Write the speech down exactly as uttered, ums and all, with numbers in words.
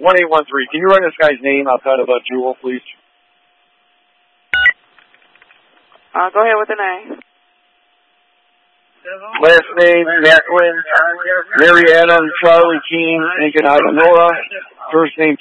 one eight one three. Can you run this guy's name outside of a Jewel, please? Uh, go ahead with the name. Last name, Macklin, Mary Adam, Charlie King, Lincoln Ivanhoe. First name,